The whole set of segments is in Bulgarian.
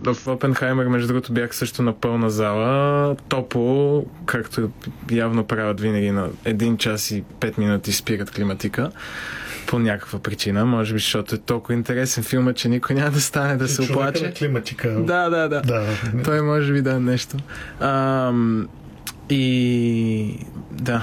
В Опенхаймер, между другото, бях също на пълна зала. Топло, както явно правят винаги, на 1 час и 5 минути спират климатика. По някаква причина. Може би, защото е толкова интересен филм, че никой няма да стане да се оплаче. Климатика. Да. Той може би да е нещо. И да.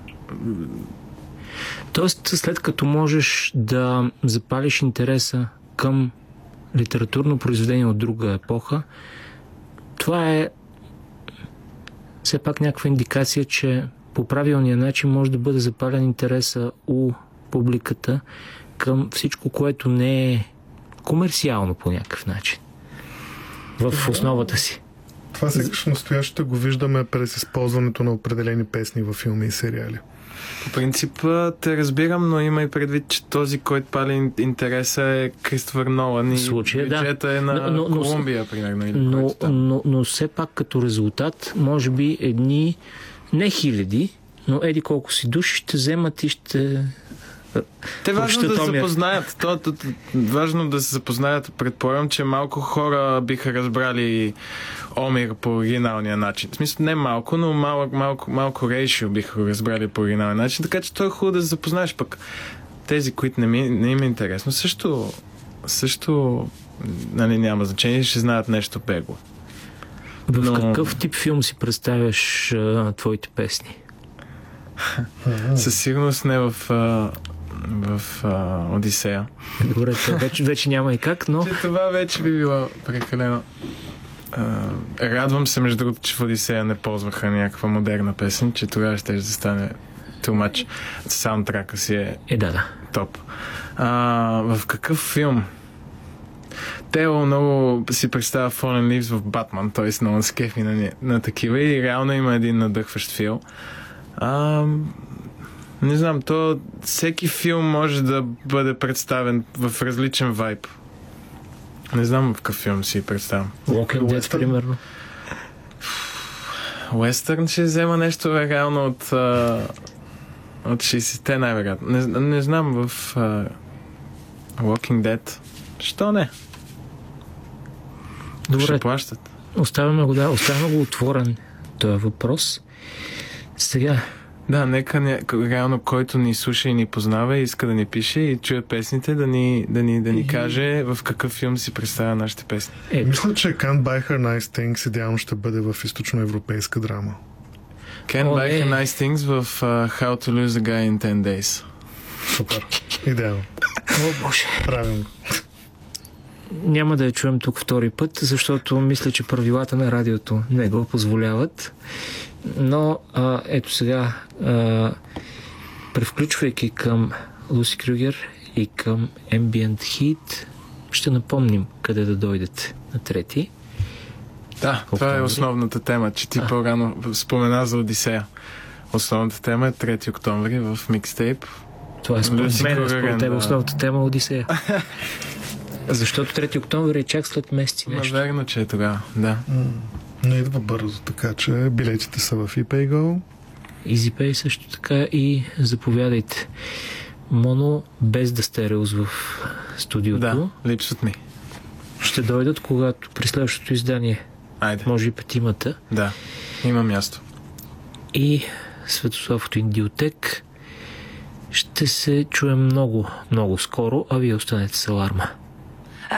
Тоест, след като можеш да запалиш интереса към литературно произведение от друга епоха, това е все пак някаква индикация, че по правилния начин може да бъде запален интереса у публиката към всичко, което не е комерциално по някакъв начин в основата си. Това сега настоящето го виждаме през използването на определени песни във филми и сериали. По принцип те разбирам, но има и предвид, че този, който пали интереса е Кристофър Нолан и бюджета е на Колумбия, примерно. Но все пак като резултат, може би едни, не хиляди, но еди колко си души ще вземат и ще... Те важно да се запознаят. Важно да се запознаят. Предполагам, че малко хора биха разбрали Омир по оригиналния начин. В смисъл не малко, но малко рейшио биха го разбрали по оригиналния начин. Така че то е хубаво да се запознаеш. Пък тези, които не им е интересно, също нали, няма значение, ще знаят нещо бегло. В какъв тип филм си представяш твоите песни? Със сигурност не в Одисея. Добре, вече няма и как, но... Че това вече би било прекалено. Радвам се, между другото, че в Одисея не ползваха някаква модерна песен, че тогава ще стане too much. Саундтрака си е топ. В какъв филм? Тео много си представя Fallen Leaves в Батман, т.е. много се кефи на такива и реално има един надъхващ филм. Не знам, всеки филм може да бъде представен в различен вайб. Не знам в какъв филм си представям. Walking Dead, примерно. Уестърн ще взема нещо реално от 60-те най-вероятно. Не знам в Walking Dead. Що не? Добре. Ще плащат. Оставяме го отворен този въпрос. Сега. Да, нека реално който ни слуша и ни познава и иска да ни пише и чуе песните, да ни каже в какъв филм си представя нашите песни. Мисля, че Can't Buy Her Nice Things идеално ще бъде в източноевропейска драма. Can't Buy Her Nice Things в How to Lose a Guy in 10 Days. Супер. Идеално. О, Боже. Правилно. Няма да я чуем тук втори път, защото мисля, че правилата на радиото не го позволяват. Но ето сега, превключвайки към Луси Крюгер и към Ambient Heat, ще напомним къде да дойдете на 3. Да, това е основната тема, че ти по-рано спомена за Одисея. Основната тема е 3 октомври в микстейп. Това е според тебе основната тема Одисея. Защото 3 октомври е чак след месеци нещо. Наверно, че е тогава, да. Но идва бързо, така че билетите са в ePayGo. EasyPay също така и заповядайте. Моно, без да сте Реус в студиото. Да, липсват ми. Ще дойдат, когато при следващото издание. Айде. Може и 5-мата. Да, има място. И Светослав от Индиотек. Ще се чуем много, много скоро, а вие останете с Аларма.